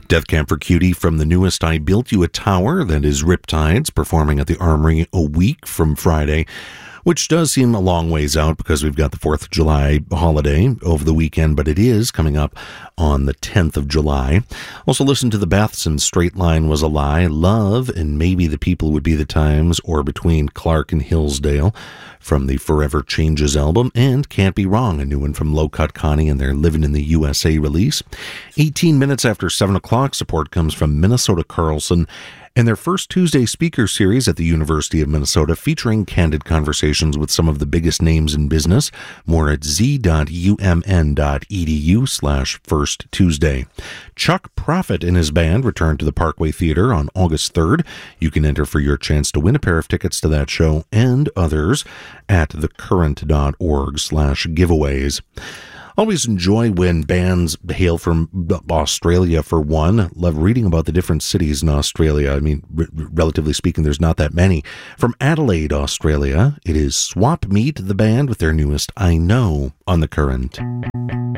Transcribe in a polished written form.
Death Camp for Cutie from the newest I Built You a Tower, that is Riptides, performing at the Armory a week from Friday, which does seem a long ways out because we've got the 4th of July holiday over the weekend, but it is coming up on the 10th of July. Also listen to the Beths and Straight Line Was a Lie, Love, and Maybe the People Would Be the Times, or Between Clark and Hillsdale from the Forever Changes album, and Can't Be Wrong, a new one from Low Cut Connie and their Living in the USA release. 18 minutes after 7 o'clock, support comes from Minnesota Carlson and their first Tuesday speaker series at the University of Minnesota, featuring candid conversations with some of the biggest names in business. More at z.umn.edu/First Tuesday. Chuck Prophet and his band return to the Parkway Theater on August 3rd. You can enter for your chance to win a pair of tickets to that show and others at thecurrent.org/giveaways. Always enjoy when bands hail from Australia, for one. Love reading about the different cities in Australia. I mean, relatively speaking, there's not that many. From Adelaide, Australia, it is Swap Meet, the band, with their newest I Know on The Current.